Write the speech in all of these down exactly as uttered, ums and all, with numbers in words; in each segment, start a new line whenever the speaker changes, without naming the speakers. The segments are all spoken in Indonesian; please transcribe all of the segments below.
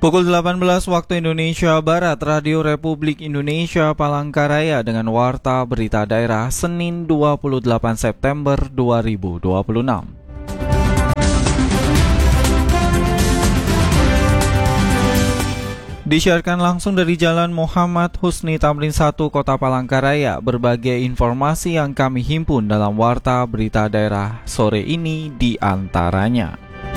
Pukul delapan belas waktu Indonesia Barat, Radio Republik Indonesia Palangkaraya dengan Warta Berita Daerah Senin dua puluh delapan September dua ribu dua puluh enam. Disiarkan langsung dari Jalan Muhammad Husni Tamrin satu, Kota Palangkaraya. Berbagai informasi yang kami himpun dalam Warta Berita Daerah sore ini di antaranya.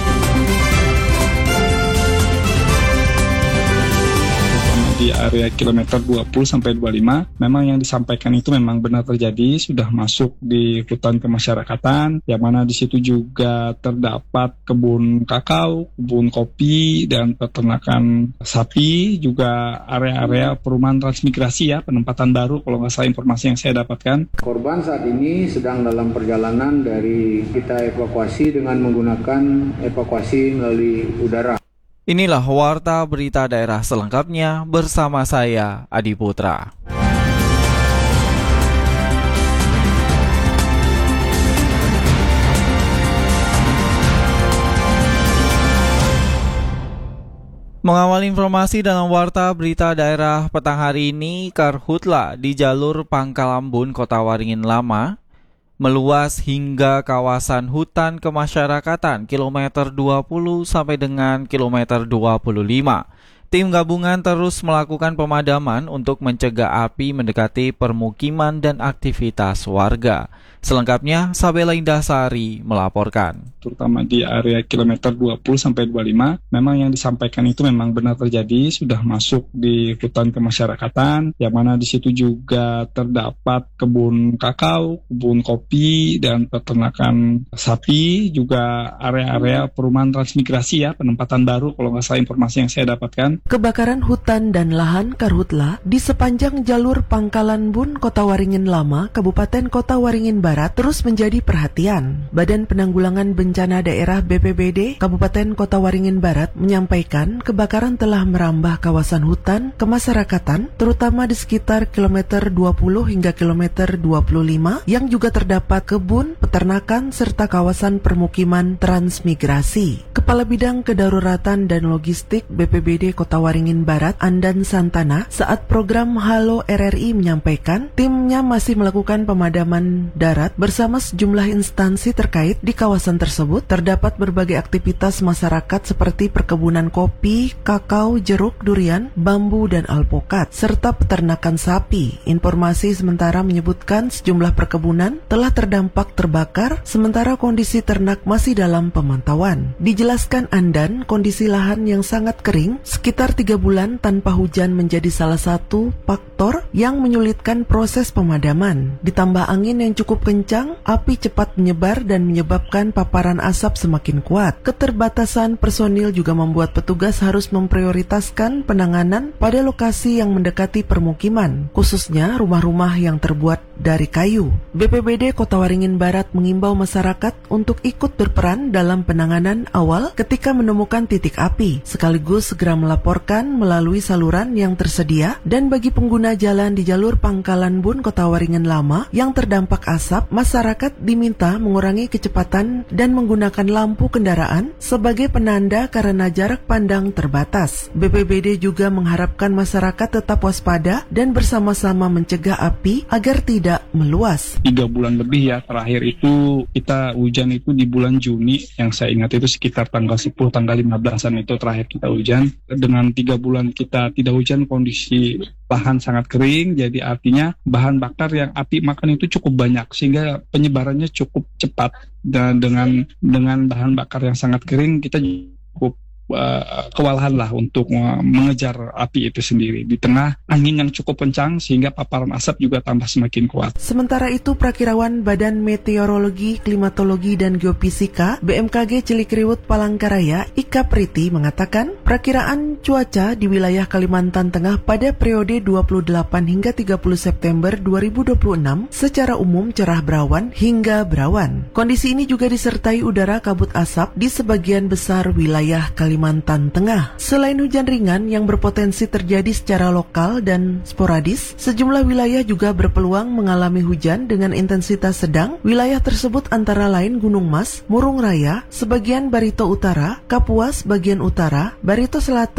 Di area kilometer dua puluh sampai dua puluh lima, memang yang disampaikan itu memang benar terjadi, sudah masuk di hutan kemasyarakatan, yang mana di situ juga terdapat kebun kakao, kebun kopi, dan peternakan sapi, juga area-area perumahan transmigrasi ya, penempatan baru kalau nggak salah informasi yang saya dapatkan.
Korban saat ini sedang dalam perjalanan dari kita evakuasi dengan menggunakan evakuasi melalui udara.
Inilah Warta Berita Daerah selengkapnya bersama saya, Adi Putra. Mengawal informasi dalam Warta Berita Daerah petang hari ini, Karhutla di jalur Pangkalambun, Kota Waringin Lama meluas hingga kawasan hutan kemasyarakatan kilometer dua puluh sampai dengan kilometer dua puluh lima. Tim gabungan terus melakukan pemadaman untuk mencegah api mendekati permukiman dan aktivitas warga. Selengkapnya, Sabela Indahsari melaporkan.
Terutama di area kilometer dua puluh sampai dua puluh lima, memang yang disampaikan itu memang benar terjadi, sudah masuk di hutan kemasyarakatan, yang mana di situ juga terdapat kebun kakao, kebun kopi, dan peternakan sapi, juga area-area perumahan transmigrasi ya, penempatan baru kalau nggak salah informasi yang saya dapatkan.
Kebakaran hutan dan lahan Karhutla di sepanjang jalur Pangkalambun, Kota Waringin Lama, Kabupaten Kota Waringin Barat terus menjadi perhatian. Badan Penanggulangan Bencana Daerah B P B D Kabupaten Kota Waringin Barat menyampaikan kebakaran telah merambah kawasan hutan kemasyarakatan, terutama di sekitar kilometer dua puluh hingga kilometer dua puluh lima, yang juga terdapat kebun, peternakan, serta kawasan permukiman transmigrasi. Kepala Bidang Kedaruratan dan Logistik B P B D Kota Waringin Barat, Andan Santana, saat program Halo R R I menyampaikan timnya masih melakukan pemadaman darat bersama sejumlah instansi terkait. Di kawasan tersebut terdapat berbagai aktivitas masyarakat seperti perkebunan kopi, kakao, jeruk, durian, bambu, dan alpukat, serta peternakan sapi. Informasi sementara menyebutkan sejumlah perkebunan telah terdampak terbakar, sementara kondisi ternak masih dalam pemantauan. Dijelaskan Andan, kondisi lahan yang sangat kering, sekitar tiga bulan tanpa hujan menjadi salah satu faktor yang menyulitkan proses pemadaman. Ditambah angin yang cukup kencang, api cepat menyebar dan menyebabkan paparan asap semakin kuat. Keterbatasan personil juga membuat petugas harus memprioritaskan penanganan pada lokasi yang mendekati permukiman, khususnya rumah-rumah yang terbuat dari kayu. B P B D Kota Waringin Barat mengimbau masyarakat untuk ikut berperan dalam penanganan awal ketika menemukan titik api, sekaligus segera melaporkan melalui saluran yang tersedia. Dan bagi pengguna jalan di jalur Pangkalambun Kota Waringin Lama yang terdampak asap, masyarakat diminta mengurangi kecepatan dan menggunakan lampu kendaraan sebagai penanda karena jarak pandang terbatas. B P B D juga mengharapkan masyarakat tetap waspada dan bersama-sama mencegah api agar tidak meluas.
Tiga bulan lebih ya, terakhir itu kita hujan itu di bulan Juni, yang saya ingat itu sekitar tanggal sepuluh, tanggal lima belasan itu terakhir kita hujan. Dengan tiga bulan kita tidak hujan, kondisi lahan sangat kering, jadi artinya bahan bakar yang api makan itu cukup banyak, sehingga penyebarannya cukup cepat. Dan dengan dengan bahan bakar yang sangat kering, kita cukup uh, kewalahan lah untuk uh, mengejar api itu sendiri di tengah angin yang cukup kencang, sehingga paparan asap juga tambah semakin kuat.
Sementara itu, Prakirawan Badan Meteorologi, Klimatologi, dan Geofisika B M K G Cilikriwut Palangkaraya, Ika Priti, mengatakan perakiraan cuaca di wilayah Kalimantan Tengah pada periode dua puluh delapan hingga tiga puluh September dua ribu dua puluh enam secara umum cerah berawan hingga berawan. Kondisi ini juga disertai udara kabut asap di sebagian besar wilayah Kalimantan Tengah. Selain hujan ringan yang berpotensi terjadi secara lokal dan sporadis, sejumlah wilayah juga berpeluang mengalami hujan dengan intensitas sedang. Wilayah tersebut antara lain Gunung Mas, Murung Raya, sebagian Barito Utara, Kapuas bagian utara, Barito Selatan,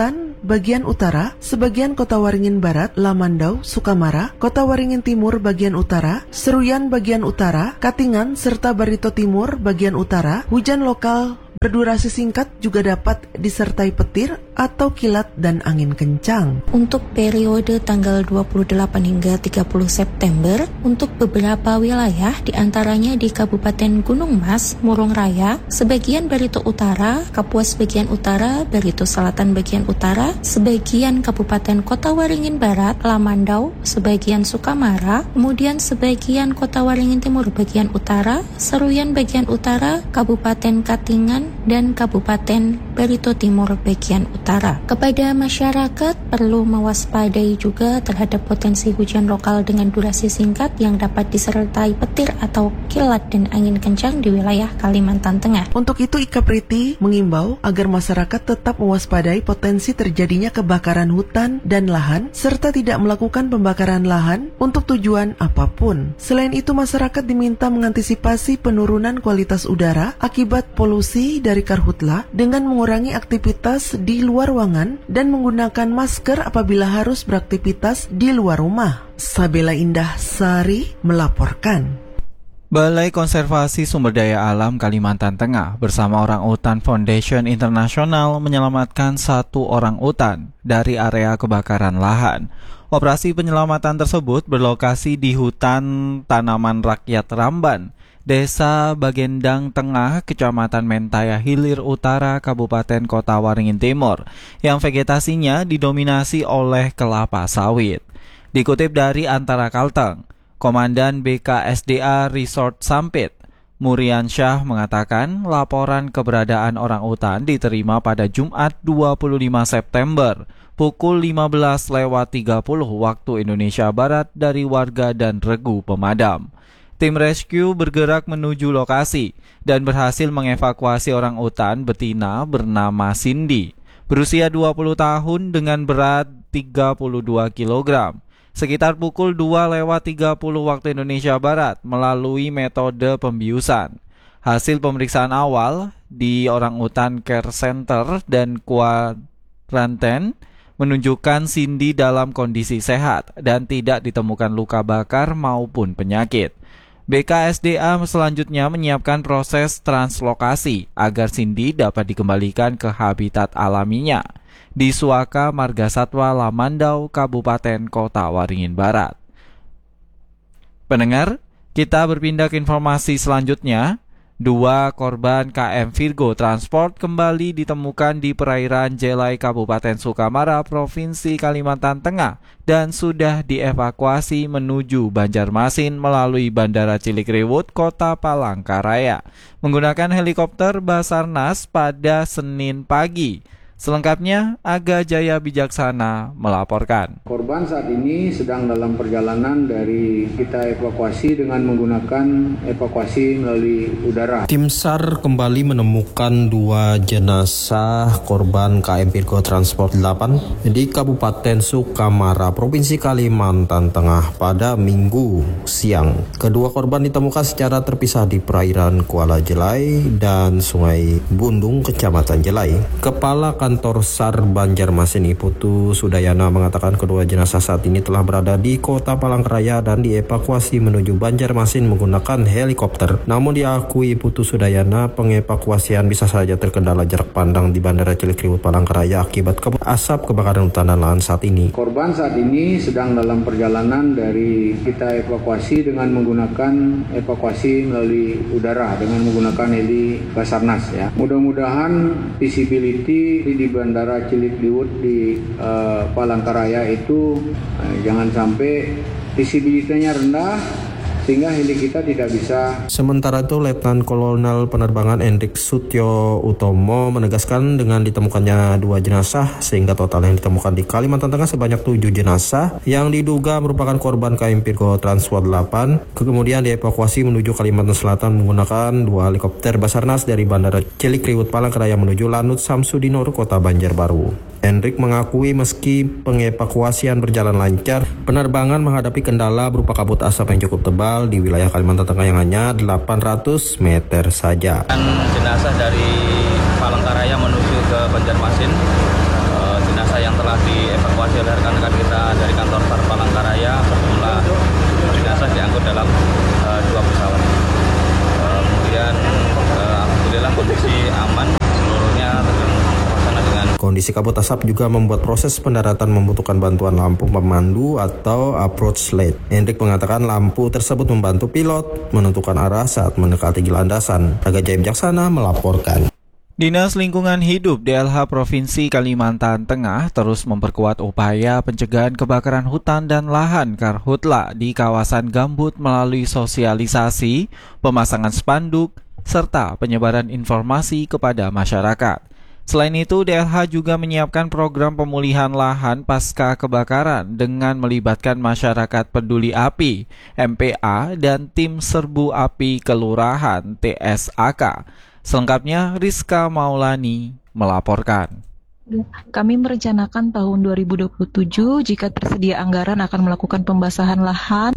bagian utara, sebagian Kota Waringin Barat, Lamandau, Sukamara, Kota Waringin Timur bagian utara, Seruyan bagian utara, Katingan, serta Barito Timur bagian utara. Hujan lokal berdurasi singkat juga dapat disertai petir atau kilat dan angin kencang.
Untuk periode tanggal dua puluh delapan hingga tiga puluh September, untuk beberapa wilayah diantaranya di Kabupaten Gunung Mas, Murung Raya, sebagian Barito Utara, Kapuas bagian utara, Barito Selatan bagian utara, sebagian Kabupaten Kota Waringin Barat, Lamandau, sebagian Sukamara, kemudian sebagian Kota Waringin Timur bagian utara, Seruyan bagian utara, Kabupaten Katingan, dan Kabupaten Barito Timur bagian utara. Kepada masyarakat perlu mewaspadai juga terhadap potensi hujan lokal dengan durasi singkat yang dapat disertai petir atau kilat dan angin kencang di wilayah Kalimantan Tengah.
Untuk itu I K P R I T I mengimbau agar masyarakat tetap mewaspadai potensi terjadinya kebakaran hutan dan lahan serta tidak melakukan pembakaran lahan untuk tujuan apapun. Selain itu, masyarakat diminta mengantisipasi penurunan kualitas udara akibat polusi dari karhutla dengan mengurangi aktivitas di luar ruangan dan menggunakan masker apabila harus beraktivitas di luar rumah. Sabela Indah Sari melaporkan.
Balai Konservasi Sumber Daya Alam Kalimantan Tengah bersama Orang Utan Foundation Internasional menyelamatkan satu orang utan dari area kebakaran lahan. Operasi penyelamatan tersebut berlokasi di hutan tanaman rakyat Ramban, Desa Bagendang Tengah, Kecamatan Mentaya Hilir Utara, Kabupaten Kota Waringin Timur, yang vegetasinya didominasi oleh kelapa sawit. Dikutip dari Antara Kalteng, Komandan B K S D A Resort Sampit, Murian Syah mengatakan laporan keberadaan orang utan diterima pada Jumat dua puluh lima September pukul lima belas lewat tiga puluh waktu Indonesia Barat dari warga dan regu pemadam. Tim rescue bergerak menuju lokasi dan berhasil mengevakuasi orang utan betina bernama Cindy, berusia dua puluh tahun dengan berat tiga puluh dua kilogram. Sekitar pukul dua lewat tiga puluh waktu Indonesia Barat melalui metode pembiusan. Hasil pemeriksaan awal di Orang Utan Care Center dan Kuaranten menunjukkan Cindy dalam kondisi sehat dan tidak ditemukan luka bakar maupun penyakit. B K S D A selanjutnya menyiapkan proses translokasi agar Cindy dapat dikembalikan ke habitat alaminya di Suaka Margasatwa Lamandau, Kabupaten Kota Waringin Barat. Pendengar, kita berpindah ke informasi selanjutnya. Dua korban K M Virgo Transport kembali ditemukan di perairan Jelai, Kabupaten Sukamara, Provinsi Kalimantan Tengah dan sudah dievakuasi menuju Banjarmasin melalui Bandara Cilikriwut, Kota Palangkaraya menggunakan helikopter Basarnas pada Senin pagi. Selengkapnya, Aga Jaya Bijaksana melaporkan.
Korban saat ini sedang dalam perjalanan dari kita evakuasi dengan menggunakan evakuasi melalui udara.
Tim SAR kembali menemukan dua jenazah korban K M Virgo Transport delapan di Kabupaten Sukamara, Provinsi Kalimantan Tengah pada Minggu siang. Kedua korban ditemukan secara terpisah di perairan Kuala Jelai dan Sungai Bundung, Kecamatan Jelai. Kepala Kantor SAR Banjarmasin Iputu Sudayana mengatakan kedua jenazah saat ini telah berada di Kota Palangkaraya dan dievakuasi menuju Banjarmasin menggunakan helikopter. Namun diakui Iputu Sudayana, pengevakuasian bisa saja terkendala jarak pandang di Bandara Cilikriwut Palangkaraya akibat ke- asap kebakaran hutan dan lahan saat ini.
Korban saat ini sedang dalam perjalanan dari kita evakuasi dengan menggunakan evakuasi melalui udara dengan menggunakan heli Basarnas ya. Mudah-mudahan visibility di Bandara Cilikriwut di uh, Palangkaraya itu uh, jangan sampai visibility-nya rendah sehingga heli kita tidak bisa.
Sementara itu, Letnan Kolonel Penerbangan Hendrik Sutyo Utomo menegaskan dengan ditemukannya dua jenazah sehingga total yang ditemukan di Kalimantan Tengah sebanyak tujuh jenazah yang diduga merupakan korban K M Virgo Transport delapan. Kemudian dievakuasi menuju Kalimantan Selatan menggunakan dua helikopter Basarnas dari Bandara Cilikriwut Palangkaraya menuju Lanut Samsudinur, Kota Banjarbaru. Hendrik mengakui meski pengevakuasian berjalan lancar, penerbangan menghadapi kendala berupa kabut asap yang cukup tebal di wilayah Kalimantan Tengah yang hanya delapan ratus meter saja.
Jenazah dari Palangkaraya menuju ke Banjarmasin. Jenazah jenazah yang telah dievakuasi oleh rekan-rekan kita dari kantor SAR Palangkaraya berjumlah jenazah diangkut dalam uh, dua pesawat. Uh, kemudian uh, alhamdulillah kondisi aman seluruhnya terlaksana dengan.
Kondisi kabut asap juga membuat proses pendaratan membutuhkan bantuan lampu pemandu atau approach light. Hendrik mengatakan lampu tersebut membantu pilot menentukan arah saat mendekati landasan. Raga Jaya Bijaksana melaporkan.
Dinas Lingkungan Hidup D L H Provinsi Kalimantan Tengah terus memperkuat upaya pencegahan kebakaran hutan dan lahan karhutla di kawasan gambut melalui sosialisasi, pemasangan spanduk, serta penyebaran informasi kepada masyarakat. Selain itu, D L H juga menyiapkan program pemulihan lahan pasca kebakaran dengan melibatkan masyarakat peduli api, M P A, dan tim serbu api kelurahan T S A K. Selengkapnya, Rizka Maulani melaporkan.
Kami merencanakan tahun dua ribu dua puluh tujuh jika tersedia anggaran akan melakukan pembasahan lahan.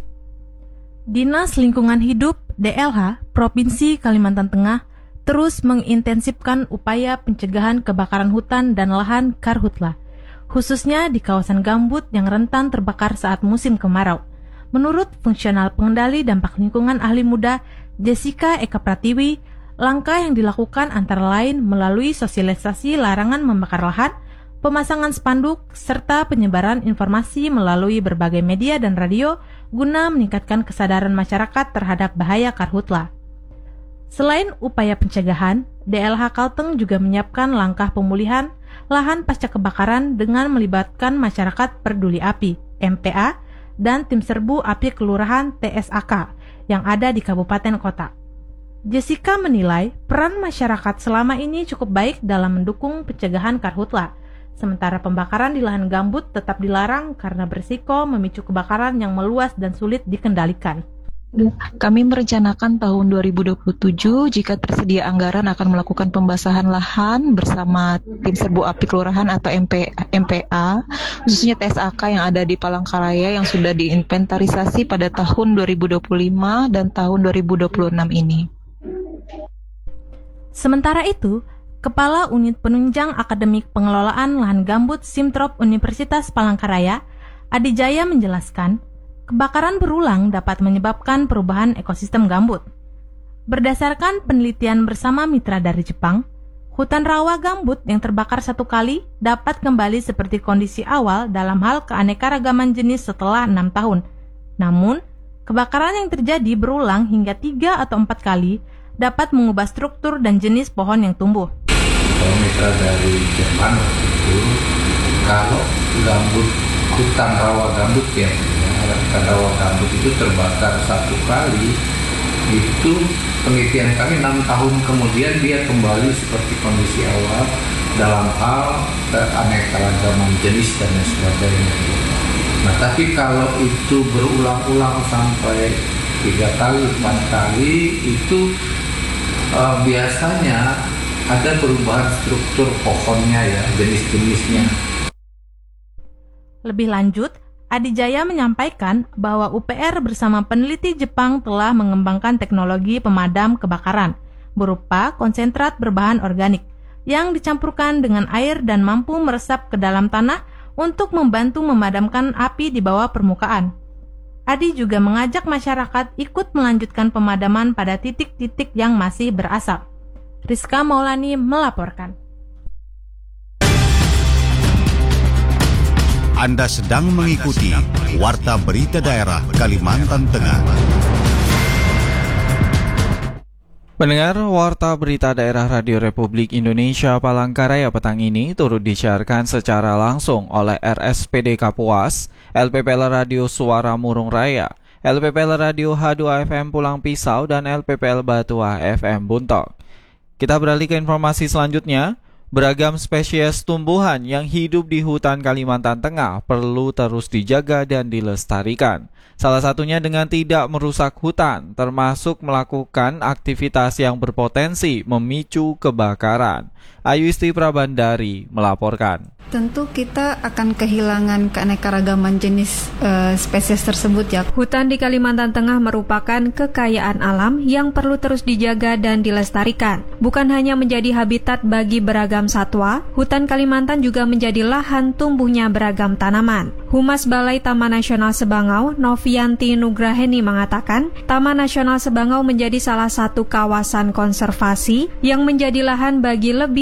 Dinas Lingkungan Hidup D L H Provinsi Kalimantan Tengah terus mengintensifkan upaya pencegahan kebakaran hutan dan lahan karhutla, khususnya di kawasan gambut yang rentan terbakar saat musim kemarau. Menurut fungsional pengendali dampak lingkungan ahli muda Jessica Eka Pratiwi, langkah yang dilakukan antara lain melalui sosialisasi larangan membakar lahan, pemasangan spanduk, serta penyebaran informasi melalui berbagai media dan radio guna meningkatkan kesadaran masyarakat terhadap bahaya karhutla. Selain upaya pencegahan, D L H Kalteng juga menyiapkan langkah pemulihan lahan pasca kebakaran dengan melibatkan masyarakat peduli api, M P A, dan tim serbu api kelurahan T S A K yang ada di kabupaten kota. Jessica menilai peran masyarakat selama ini cukup baik dalam mendukung pencegahan karhutla, sementara pembakaran di lahan gambut tetap dilarang karena berisiko memicu kebakaran yang meluas dan sulit dikendalikan.
Kami merencanakan tahun dua ribu dua puluh tujuh jika tersedia anggaran akan melakukan pembasahan lahan bersama tim serbu api kelurahan atau M P A, khususnya T S A K yang ada di Palangkaraya yang sudah diinventarisasi pada tahun dua ribu dua puluh lima dan tahun dua ribu dua puluh enam ini.
Sementara itu, Kepala Unit Penunjang Akademik Pengelolaan Lahan Gambut Simtrop Universitas Palangkaraya, Adi Jaya menjelaskan, kebakaran berulang dapat menyebabkan perubahan ekosistem gambut. Berdasarkan penelitian bersama mitra dari Jepang, hutan rawa gambut yang terbakar satu kali dapat kembali seperti kondisi awal dalam hal keanekaragaman jenis setelah enam tahun. Namun, kebakaran yang terjadi berulang hingga tiga atau empat kali dapat mengubah struktur dan jenis pohon yang tumbuh.
Kalau mitra dari Jepang itu, kalau gambut, hutan rawa gambut ya, hutan rawa gambut itu terbakar satu kali, itu penelitian kami enam tahun kemudian dia kembali seperti kondisi awal dalam hal keanekaragaman jenis dan sebagainya. Nah, tapi kalau itu berulang-ulang sampai tiga kali, empat kali, itu uh, biasanya ada perubahan struktur pohonnya ya, jenis-jenisnya.
Lebih lanjut, Adi Jaya menyampaikan bahwa U P R bersama peneliti Jepang telah mengembangkan teknologi pemadam kebakaran berupa konsentrat berbahan organik yang dicampurkan dengan air dan mampu meresap ke dalam tanah untuk membantu memadamkan api di bawah permukaan. Adi juga mengajak masyarakat ikut melanjutkan pemadaman pada titik-titik yang masih berasap. Rizka Maulani melaporkan.
Anda sedang mengikuti Warta Berita Daerah Kalimantan Tengah.
Pendengar, Warta Berita Daerah Radio Republik Indonesia Palangkaraya petang ini turut disiarkan secara langsung oleh R S P D Kapuas, L P P L Radio Suara Murung Raya, L P P L Radio H dua F M Pulang Pisau, dan L P P L Batua F M Buntok. Kita beralih ke informasi selanjutnya. Beragam spesies tumbuhan yang hidup di hutan Kalimantan Tengah perlu terus dijaga dan dilestarikan. Salah satunya dengan tidak merusak hutan, termasuk melakukan aktivitas yang berpotensi memicu kebakaran. Ayusti Prabandari melaporkan.
tentu kita akan kehilangan keanekaragaman jenis uh, spesies tersebut ya.
Hutan di Kalimantan Tengah merupakan kekayaan alam yang perlu terus dijaga dan dilestarikan. Bukan hanya menjadi habitat bagi beragam satwa, hutan Kalimantan juga menjadi lahan tumbuhnya beragam tanaman. Humas Balai Taman Nasional Sebangau, Novianti Nugraheni mengatakan, Taman Nasional Sebangau menjadi salah satu kawasan konservasi yang menjadi lahan bagi lebih